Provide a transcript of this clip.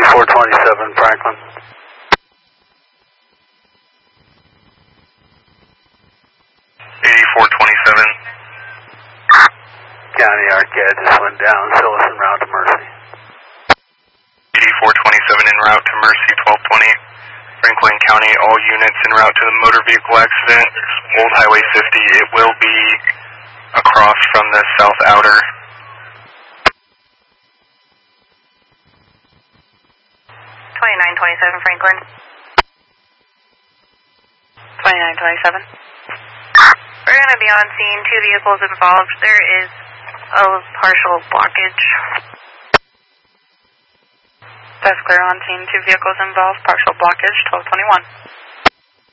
8427 Franklin. 8427. County Arcade just went down, Silas en route to Mercy. 8427 en route to Mercy 1220. Franklin County, all units en route to the motor vehicle accident. Old Highway 50, it will be across from the south outer. 2927 Franklin. 2927. We're going to be on scene, 2 vehicles involved. There is a partial blockage. That's clear on scene, 2 vehicles involved, partial blockage, 1221.